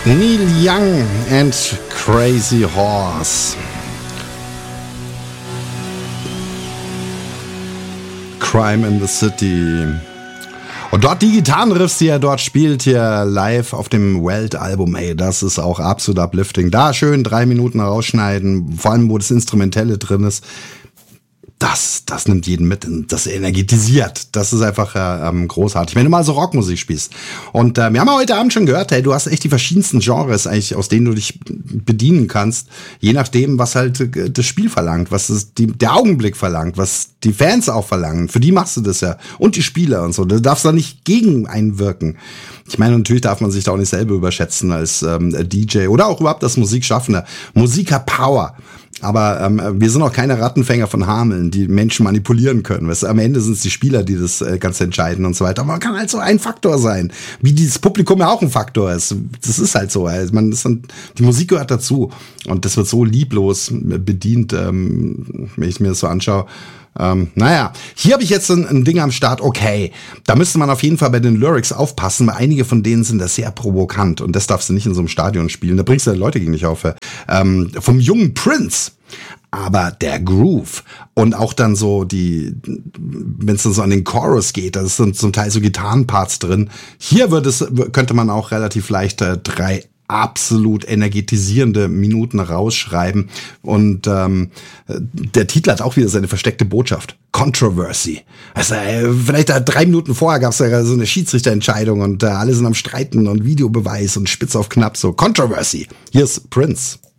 Neil Young and Crazy Horse. Crime in the City. Und dort die Gitarrenriffs, die er dort spielt, hier live auf dem Welt-Album, ey, das ist auch absolut uplifting. Da schön 3 Minuten rausschneiden, vor allem wo das Instrumentelle drin ist. Das nimmt jeden mit, das energetisiert. Das ist einfach großartig, wenn du mal so Rockmusik spielst. Und wir haben ja heute Abend schon gehört, hey, du hast echt die verschiedensten Genres eigentlich, aus denen du dich bedienen kannst, je nachdem, was halt das Spiel verlangt, was der Augenblick verlangt, was die Fans auch verlangen. Für die machst du das ja. Und die Spieler und so. Du darfst da nicht gegen einwirken. Ich meine, natürlich darf man sich da auch nicht selber überschätzen als DJ oder auch überhaupt als Musikschaffender. Musik hat Power. Aber wir sind auch keine Rattenfänger von Hameln, die Menschen manipulieren können. Weißt du, am Ende sind es die Spieler, die das Ganze entscheiden und so weiter. Aber man kann halt so ein Faktor sein, wie dieses Publikum ja auch ein Faktor ist. Das ist halt so. Die Musik gehört dazu. Und das wird so lieblos bedient, wenn ich mir das so anschaue. Hier habe ich jetzt ein Ding am Start, okay, da müsste man auf jeden Fall bei den Lyrics aufpassen, weil einige von denen sind da sehr provokant und das darfst du nicht in so einem Stadion spielen, da bringst du ja Leute gegen dich auf. Vom jungen Prince, aber der Groove und auch dann so wenn es dann so an den Chorus geht, da sind zum Teil so Gitarrenparts drin, hier könnte man auch relativ leicht 3 absolut energetisierende Minuten rausschreiben und der Titel hat auch wieder seine versteckte Botschaft. Controversy. Also vielleicht 3 Minuten vorher gab es ja so eine Schiedsrichterentscheidung und alle sind am Streiten und Videobeweis und spitz auf knapp so. Controversy. Hier ist Prince.